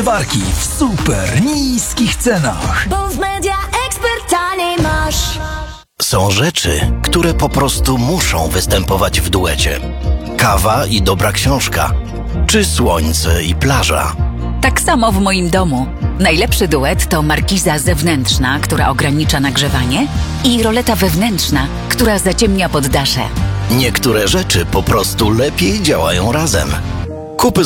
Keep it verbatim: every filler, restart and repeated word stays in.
ładowarki w super niskich cenach. Bo w Media Expert taniej masz. Są rzeczy, które po prostu muszą występować w duecie. Kawa i dobra książka, czy słońce i plaża. Tak samo w moim domu. Najlepszy duet to markiza zewnętrzna, która ogranicza nagrzewanie, i roleta wewnętrzna, która zaciemnia poddasze. Niektóre rzeczy po prostu lepiej działają razem. Kupy